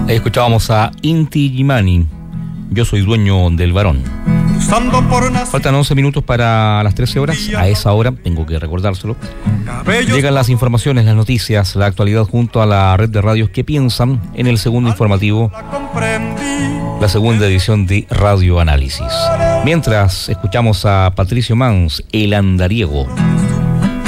Ahí escuchábamos a Inti Illimani, Yo soy dueño del varón. Faltan 11 minutos para las 13 horas. A esa hora, tengo que recordárselo, llegan las informaciones, las noticias, la actualidad junto a la red de radios que piensan en el segundo informativo, la segunda edición de Radio Análisis. Mientras escuchamos a Patricio Mans, El Andariego.